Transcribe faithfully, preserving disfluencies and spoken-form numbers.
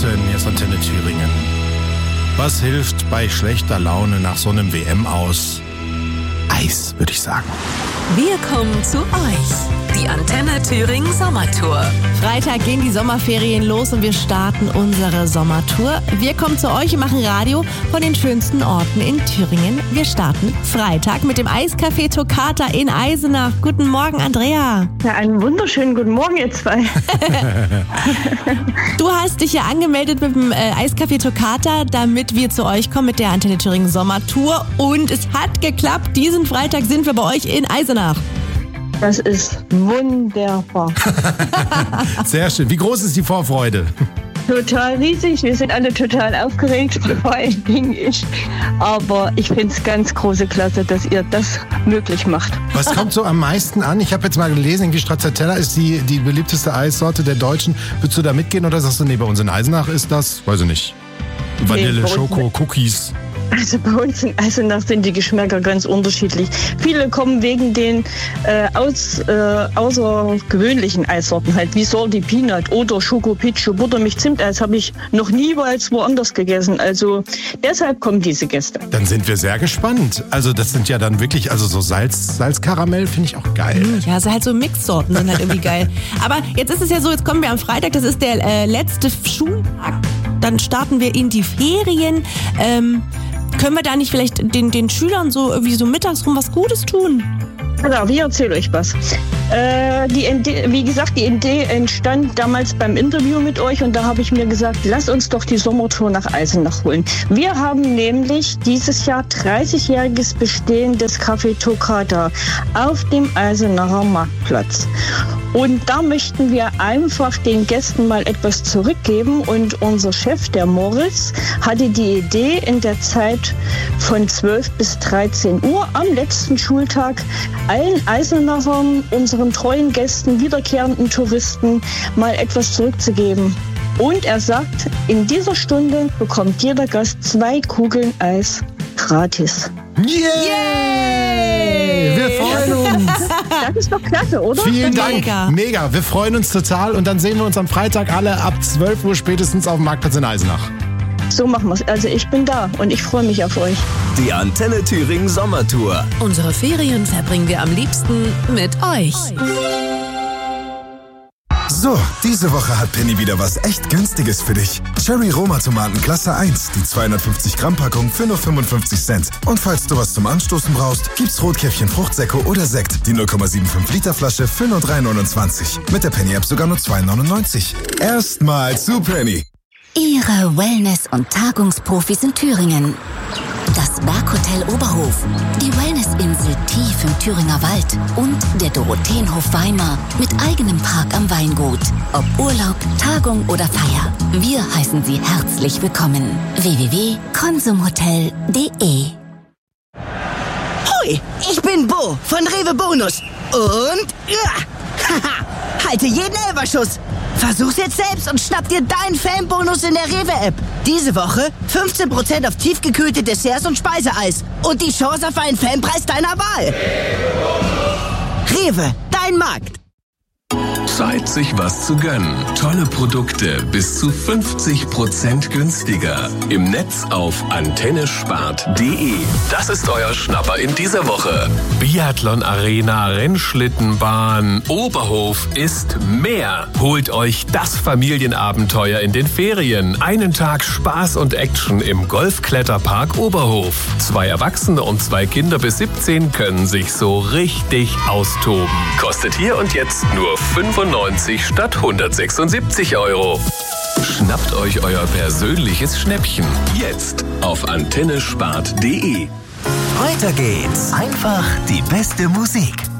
achtzehn, hier ist Antenne Thüringen. Was hilft bei schlechter Laune nach so einem W M aus? Eis, würde ich sagen. Wir kommen zu euch. Die Antenne Thüringen Sommertour. Freitag gehen die Sommerferien los und wir starten unsere Sommertour. Wir kommen zu euch und machen Radio von den schönsten Orten in Thüringen. Wir starten Freitag mit dem Eiscafé Toccata in Eisenach. Guten Morgen, Andrea. Ja, einen wunderschönen guten Morgen, ihr zwei. Du hast dich ja angemeldet mit dem äh, Eiscafé Toccata, damit wir zu euch kommen mit der Antenne Thüringen Sommertour. Und es hat geklappt. Diesen Freitag sind wir bei euch in Eisenach. Das ist wunderbar. Sehr schön. Wie groß ist die Vorfreude? Total riesig. Wir sind alle total aufgeregt, vor allen Dingen ich. Aber ich finde es ganz große Klasse, dass ihr das möglich macht. Was kommt so am meisten an? Ich habe jetzt mal gelesen, irgendwie Stracciatella ist die, die beliebteste Eissorte der Deutschen. Würdest du da mitgehen oder sagst du, nee, bei uns in Eisenach ist das, weiß ich nicht, Vanille, Nee, Schoko, Cookies? Also bei uns in Eisenach sind die Geschmäcker ganz unterschiedlich. Viele kommen wegen den äh, aus, äh, außergewöhnlichen Eissorten halt, wie Salty Peanut oder Schoko Picho, Buttermilch Zimteis habe ich noch niemals woanders gegessen. Also deshalb kommen diese Gäste. Dann sind wir sehr gespannt. Also das sind ja dann wirklich, also so Salz, Salzkaramell finde ich auch geil. Ja, also halt so Mixsorten sind halt irgendwie geil. Aber jetzt ist es ja so, jetzt kommen wir am Freitag, das ist der äh, letzte Schultag. Dann starten wir in die Ferien. Ähm, können wir da nicht vielleicht den, den Schülern so irgendwie so mittags rum was Gutes tun? Genau, ich erzähle euch was. Äh, die Idee, wie gesagt, die Idee entstand damals beim Interview mit euch und da habe ich mir gesagt, lass uns doch die Sommertour nach Eisenach holen. Wir haben nämlich dieses Jahr dreißigjähriges Bestehen des Café Toccata auf dem Eisenacher Marktplatz. Und da möchten wir einfach den Gästen mal etwas zurückgeben und unser Chef, der Moritz, hatte die Idee in der Zeit von zwölf bis dreizehn Uhr am letzten Schultag allen Eisenachern, unseren treuen Gästen, wiederkehrenden Touristen mal etwas zurückzugeben. Und er sagt, in dieser Stunde bekommt jeder Gast zwei Kugeln Eis gratis. Yay! Wir freuen uns. Das ist doch klasse, oder? Vielen Dank. Mega. Mega. Wir freuen uns total und dann sehen wir uns am Freitag alle ab zwölf Uhr spätestens auf dem Marktplatz in Eisenach. So machen wir es. Also ich bin da und ich freue mich auf euch. Die Antenne Thüringen Sommertour. Unsere Ferien verbringen wir am liebsten mit euch. So, diese Woche hat Penny wieder was echt Günstiges für dich. Cherry Roma Tomaten Klasse eins, die zweihundertfünfzig Gramm Packung für nur fünfundfünfzig Cent. Und falls du was zum Anstoßen brauchst, gibt's Rotkäppchen Fruchtsäcke oder Sekt, die null Komma fünfundsiebzig Liter Flasche für nur drei neunundzwanzig. Mit der Penny App sogar nur zwei neunundneunzig. Erstmal zu Penny. Ihre Wellness- und Tagungsprofis in Thüringen. Das Berghotel Oberhof, die Wellnessinsel tief im Thüringer Wald und der Dorotheenhof Weimar mit eigenem Park am Weingut. Ob Urlaub, Tagung oder Feier, wir heißen Sie herzlich willkommen. w w w punkt konsumhotel punkt de Hoi, ich bin Bo von Rewe Bonus. Und ja, haha, halte jeden Elberschuss. Versuch's jetzt selbst und schnapp dir deinen Fanbonus in der Rewe-App. Diese Woche fünfzehn Prozent auf tiefgekühlte Desserts und Speiseeis. Und die Chance auf einen Fanpreis deiner Wahl. Rewe, dein Markt. Zeit, sich was zu gönnen. Tolle Produkte bis zu fünfzig Prozent günstiger. Im Netz auf antennespart punkt de. Das ist euer Schnapper in dieser Woche. Biathlon Arena, Rennschlittenbahn, Oberhof ist mehr. Holt euch das Familienabenteuer in den Ferien. Einen Tag Spaß und Action im Golfkletterpark Oberhof. Zwei Erwachsene und zwei Kinder bis siebzehn können sich so richtig austoben. Kostet hier und jetzt nur fünfundneunzig statt hundertsechsundsiebzig Euro. Schnappt euch euer persönliches Schnäppchen. Jetzt auf antennespart punkt de. Weiter geht's. Einfach die beste Musik.